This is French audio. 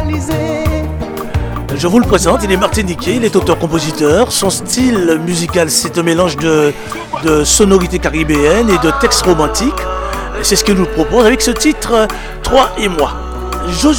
Je vous le présente, il est martiniquais, il est auteur-compositeur. Son style musical, c'est un mélange de sonorités caribéennes et de textes romantiques. C'est ce qu'il nous propose avec ce titre, Toi et moi.